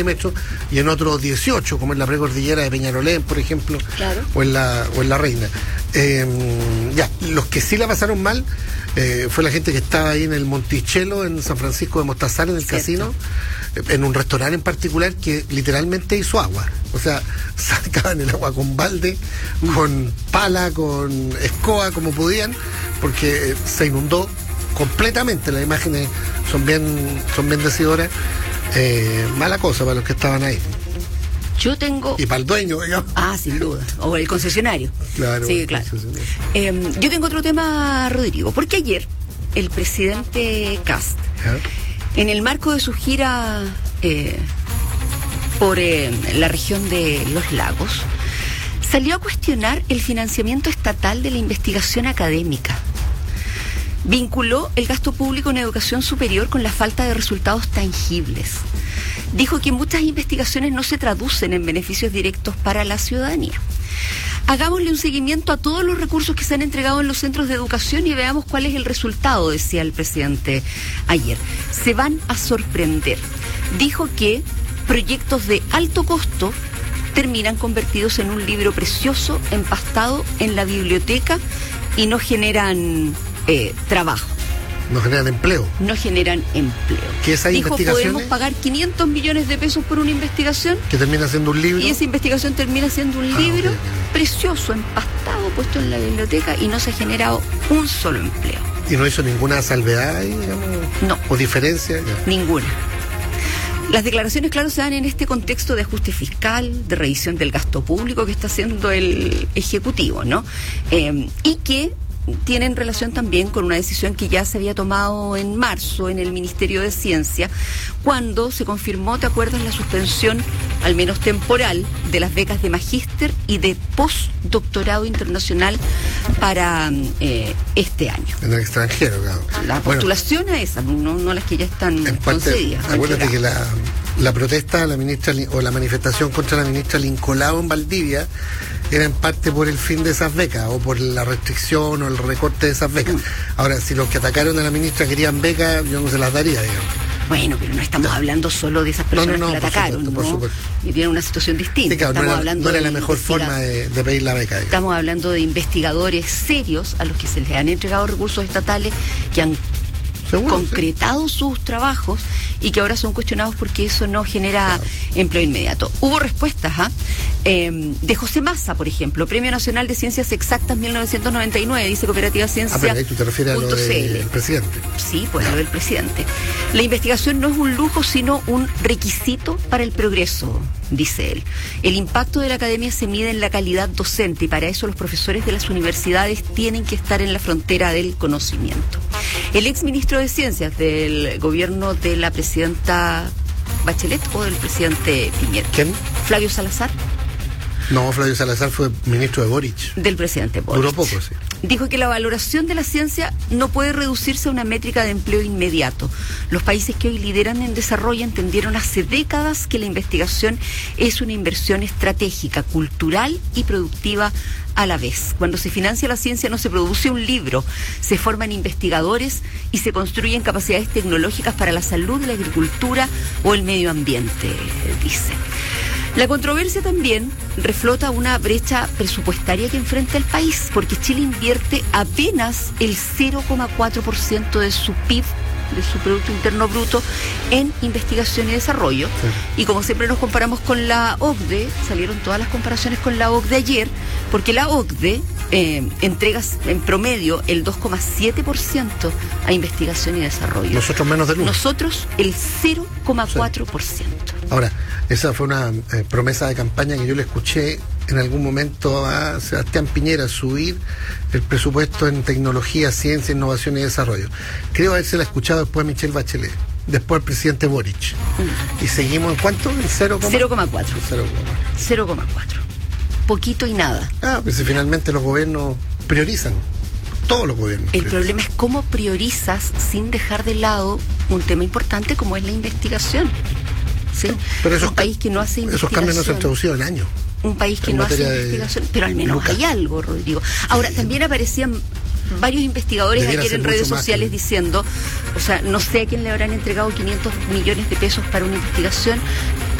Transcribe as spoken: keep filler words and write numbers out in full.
milímetros y en otros dieciocho, como en la precordillera de Peñarolén, por ejemplo, claro. o en la o en la Reina. Eh, ya, los que sí la pasaron mal eh, fue la gente que estaba ahí en el Monticello, en San Francisco de Mostazal, en el Cierto. casino, en un restaurante en particular que literalmente hizo agua. O sea, sacaban el agua con balde, mm. con pala, con escoba, como podían, porque se inundó completamente. Las imágenes son bien, son bien decidoras. Eh, mala cosa para los que estaban ahí. Yo tengo... Y para el dueño, digamos. Ah, sin duda. O el concesionario. Claro. Sí, claro. Eh, yo tengo otro tema, Rodrigo, porque ayer el presidente Kast, ¿eh? en el marco de su gira eh, por eh, la región de Los Lagos, salió a cuestionar el financiamiento estatal de la investigación académica. Vinculó el gasto público en educación superior con la falta de resultados tangibles. Dijo que muchas investigaciones no se traducen en beneficios directos para la ciudadanía. Hagámosle un seguimiento a todos los recursos que se han entregado en los centros de educación y veamos cuál es el resultado, decía el presidente ayer. Se van a sorprender. Dijo que proyectos de alto costo terminan convertidos en un libro precioso, empastado en la biblioteca y no generan eh, trabajo. No generan empleo. No generan empleo. ¿Qué esas Dijo, investigaciones? podemos pagar quinientos millones de pesos por una investigación. Que termina siendo un libro. Y esa investigación termina siendo un ah, libro okay. precioso, empastado, puesto en la biblioteca y no se ha generado un solo empleo. ¿Y no hizo ninguna salvedad, digamos? No. ¿O diferencia? Ya. Ninguna. Las declaraciones, claro, se dan en este contexto de ajuste fiscal, de revisión del gasto público que está haciendo el Ejecutivo, ¿no? Eh, y que tienen relación también con una decisión que ya se había tomado en marzo en el Ministerio de Ciencia, cuando se confirmó, ¿te acuerdas?, la suspensión, al menos temporal, de las becas de magíster y de postdoctorado internacional para eh, este año. En el extranjero, claro. La postulación bueno, a esas, no, no las que ya están en parte, concedidas. Acuérdate que la, la protesta a la ministra, o la manifestación contra la ministra Lincolao en Valdivia era en parte por el fin de esas becas o por la restricción o el recorte de esas becas. Mm. Ahora, si los que atacaron a la ministra querían becas, yo no se las daría, digamos. Bueno, pero no estamos no. hablando solo de esas personas no, no, no, que la atacaron, supuesto, ¿no? Por y tienen una situación distinta. Sí, claro, estamos no era, hablando no era de la mejor forma de, de pedir la beca. Digamos. Estamos hablando de investigadores serios a los que se les han entregado recursos estatales que han Seguro, concretado sí. sus trabajos y que ahora son cuestionados porque eso no genera claro. empleo inmediato. Hubo respuestas ¿eh? Eh, de José Massa, por ejemplo, Premio Nacional de Ciencias Exactas mil novecientos noventa y nueve, dice Cooperativa Ciencia. Ah, pero ahí tú te refieres a lo del presidente. Sí, pues lo del presidente. La investigación no es un lujo, sino un requisito para el progreso, dice él. El impacto de la academia se mide en la calidad docente y para eso los profesores de las universidades tienen que estar en la frontera del conocimiento. El exministro de Ciencias del gobierno de la presidenta Bachelet o del presidente Piñera. ¿Quién? Flavio Salazar. No, Flavio Salazar fue ministro de Boric. Del presidente Boric. Duró poco, sí. Dijo que la valoración de la ciencia no puede reducirse a una métrica de empleo inmediato. Los países que hoy lideran en desarrollo entendieron hace décadas que la investigación es una inversión estratégica, cultural y productiva a la vez. Cuando se financia la ciencia no se produce un libro, se forman investigadores y se construyen capacidades tecnológicas para la salud, la agricultura o el medio ambiente, dice. La controversia también reflota una brecha presupuestaria que enfrenta el país, porque Chile invierte apenas el cero coma cuatro por ciento de su P I B, de su Producto Interno Bruto, en investigación y desarrollo. Sí. Y como siempre nos comparamos con la O C D E, salieron todas las comparaciones con la O C D E ayer, porque la O C D E eh, entrega en promedio el dos coma siete por ciento a investigación y desarrollo. Nosotros menos del uno. Nosotros el cero coma cuatro por ciento. Sí. Ahora, esa fue una eh, promesa de campaña que yo le escuché en algún momento a Sebastián Piñera, subir el presupuesto en tecnología, ciencia, innovación y desarrollo. Creo haberse la escuchado después a Michelle Bachelet, después al presidente Boric. Mm. Y seguimos en ¿cuánto? ¿En cero coma cuatro? cero coma cuatro. Poquito y nada. Ah, pues si finalmente los gobiernos priorizan. Todos los gobiernos. El priorizan. problema es cómo priorizas sin dejar de lado un tema importante como es la investigación. ¿Sí? Pero esos, un país que no hace investigación. Esos cambios no se han traducido en años. Un país que no hace investigación, pero al menos Lucas. Hay algo, Rodrigo. Ahora, sí. También aparecían varios investigadores Debiera ayer en redes sociales que... diciendo, o sea, no sé a quién le habrán entregado quinientos millones de pesos para una investigación,